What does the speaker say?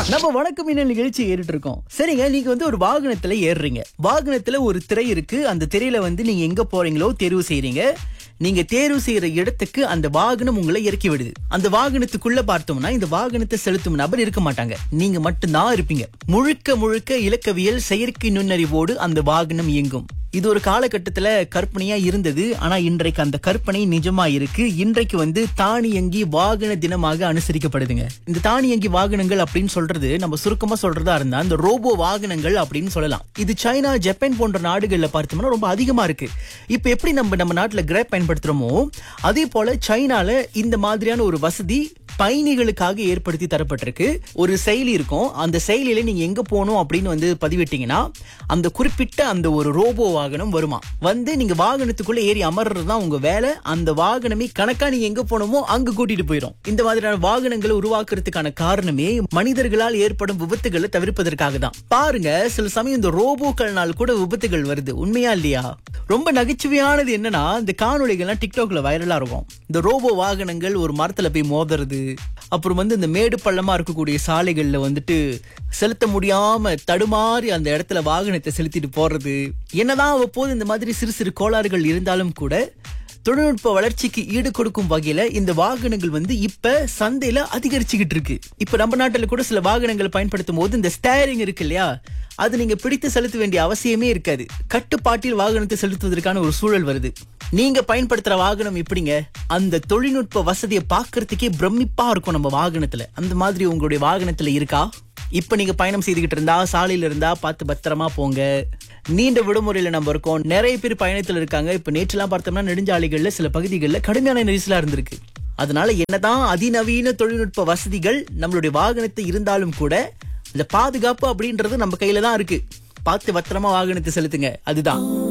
நம்ம வணக்கம் இன்னல் நிகழ்ச்சி ஏறிட்டு இருக்கோம். சரிங்க, நீங்க ஒரு வாகனத்துல ஏறுறீங்க. வாகனத்துல ஒரு திரை இருக்கு. அந்த திரையில நீங்க எங்க போறீங்களோ தேர்வு செய்றீங்க. நீங்க தேர்வு செய்யற இடத்துக்கு அந்த வாகனம் உங்களை இறக்கி விடுது. அந்த வாகனத்துக்குள்ள பார்த்தோம்னா இந்த வாகனத்தை செலுத்தும் நபர் இருக்க மாட்டாங்க. நீங்க மட்டும்தான் இருப்பீங்க. முழுக்க முழுக்க இலக்கவியல் செயற்கை நுண்ணறிவோடு அந்த வாகனம் இயங்கும். இது ஒரு காலகட்டத்துல கற்பனையா இருந்தது. ஆனா இன்றைக்கு அந்த கற்பனை நிஜமா இருக்கு. இன்றைக்கு தானியங்கி வாகன தினமாக அனுசரிக்கப்படுதுங்க. இந்த தானியங்கி வாகனங்கள் அப்படின்னு சொல்றது நம்ம சுருக்கமா சொல்றதா இருந்தா இந்த ரோபோ வாகனங்கள் அப்படின்னு சொல்லலாம். இது சைனா, ஜப்பான் போன்ற நாடுகள்ல பார்த்தோம்னா ரொம்ப அதிகமா இருக்கு. இப்ப எப்படி நம்ம நாட்டுல கிராப் பயன்படுத்துறோமோ அதே போல சைனால இந்த மாதிரியான ஒரு வசதி பயணிகளுக்காக ஏற்படுத்தி தரப்பட்டிருக்கு. ஒரு செயலி இருக்கும். அந்த செயலியில நீங்க எங்க போகணும் அப்படின்னு பதிவிட்டீங்கன்னா அந்த குறிப்பிட்ட அந்த ஒரு ரோபோ வாகனம் வருமா. நீங்க வாகனத்துக்குள்ள ஏறி அமர்றதுதான் உங்க வேலை. அந்த வாகனமே கணக்கா நீங்க எங்க போனோமோ அங்க கூட்டிட்டு போயிடும். இந்த மாதிரியான வாகனங்களை உருவாக்குறதுக்கான காரணமே மனிதர்களால் ஏற்படும் விபத்துகளை தவிர்ப்பதற்காக தான். பாருங்க, சில சமயம் இந்த ரோபோக்கள்னால கூட விபத்துகள் வருது. உண்மையா இல்லையா? ரொம்ப நகைச்சுவையானது என்னன்னா, இந்த காணொளிகள்லாம் டிக்டாக்ல வைரலா இருக்கும். இந்த ரோபோ வாகனங்கள் ஒரு மரத்துல போய் மோதுறது, அப்புறம் இந்த மேடு பள்ளமா இருக்கக்கூடிய சாலைகள்ல செலுத்த முடியாம தடுமாறி அந்த இடத்துல வாகனத்தை செலுத்திட்டு போறது. என்னதான் அவ்வப்போது இந்த மாதிரி சிறு சிறு கோளாறுகள் இருந்தாலும் கூட தொழில்நுட்ப வளர்ச்சிக்கு ஈடு கொடுக்கும் வகையில இந்த வாகனங்கள் இப்ப சந்தையில அதிகரிச்சுக்கிட்டு இருக்கு. இப்ப நம்ம நாட்டுல கூட சில வாகனங்களை பயன்படுத்தும் போது இந்த ஸ்டேரிங் இருக்கு இல்லையா, அது நீங்க பிடித்து செலுத்த வேண்டிய அவசியமே இருக்காது. கட்டுப்பாட்டில் வாகனத்தை செலுத்துவதற்கான ஒரு சூழல் வருது. நீங்க பயன்படுத்துற வாகனம் எப்படிங்க? அந்த தொழில்நுட்ப வசதியை பாக்குறதுக்கே பிரமிப்பா இருக்கும் நம்ம வாகனத்துல. அந்த மாதிரி உங்களுடைய வாகனத்துல இருக்கா? இப்ப நீங்க பயணம் செய்துகிட்டு இருந்தா, சாலையில இருந்தா பார்த்து பத்திரமா போங்க. நீண்ட விடுமுறையில நம்ம இருக்கோம். நிறைய பேர் பயணத்துல இருக்காங்க. இப்ப நேற்றுலாம் பார்த்தோம்னா நெடுஞ்சாலைகள்ல சில பகுதிகளில் கடுமையான நெரிசலா இருந்திருக்கு. அதனால என்னதான் அதிநவீன தொழில்நுட்ப வசதிகள் நம்மளுடைய வாகனத்தை இருந்தாலும் கூட இந்த பாதுகாப்பு அப்படின்றது நம்ம கையில தான் இருக்கு. பார்த்து பத்திரமா வாகனத்தை செலுத்துங்க. அதுதான்.